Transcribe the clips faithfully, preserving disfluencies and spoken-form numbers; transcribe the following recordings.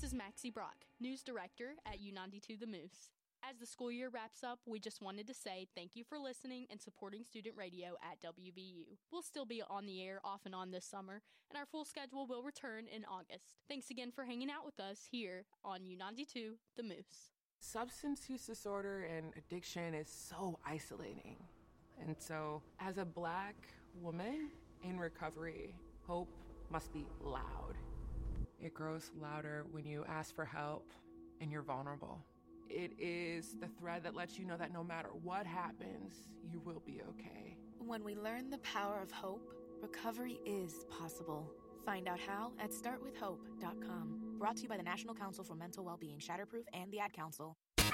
is Maxie Brock, News Director at U ninety-two The Moose. As the school year wraps up, we just wanted to say thank you for listening and supporting student radio at W V U. We'll still be on the air off and on this summer, and our full schedule will return in August. Thanks again for hanging out with us here on U ninety-two The Moose. Substance use disorder and addiction is so isolating. And so, as a Black woman in recovery, hope must be loud. It grows louder when you ask for help and you're vulnerable. It is the thread that lets you know that no matter what happens, you will be okay. When we learn the power of hope, recovery is possible. Find out how at start with hope dot com. Brought to you by the National Council for Mental Wellbeing, Shatterproof, and the Ad Council.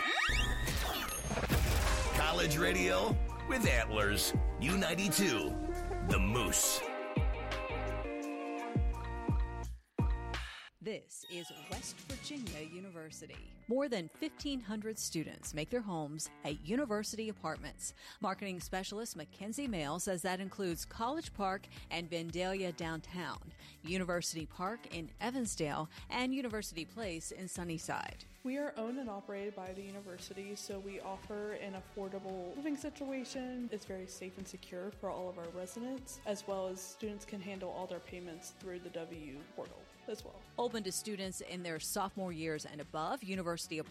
College radio with Antlers. U ninety-two, The Moose. This is West Virginia University. More than fifteen hundred students make their homes at University Apartments. Marketing specialist Mackenzie Mail says that includes College Park and Vandalia downtown, University Park in Evansdale, and University Place in Sunnyside. We are owned and operated by the university, so we offer an affordable living situation. It's very safe and secure for all of our residents, as well as students can handle all their payments through the W U portal as well. Open to students in their sophomore years and above, University